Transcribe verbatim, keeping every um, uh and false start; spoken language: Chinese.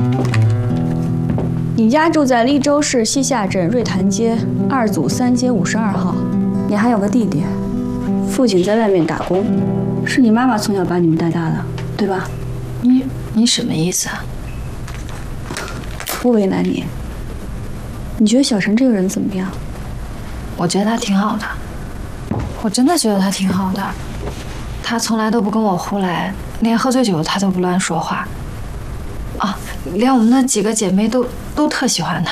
你家住在利州市西夏镇瑞潭街二组三街五十二号，你还有个弟弟，父亲在外面打工，是你妈妈从小把你们带大的，对吧？ 你你什么意思啊？ 不为难你。你觉得小陈这个人怎么样？ 我觉得他挺好的，我真的觉得他挺好的。他从来都不跟我胡来，连喝醉酒他都不乱说话。啊，连我们那几个姐妹都都特喜欢他。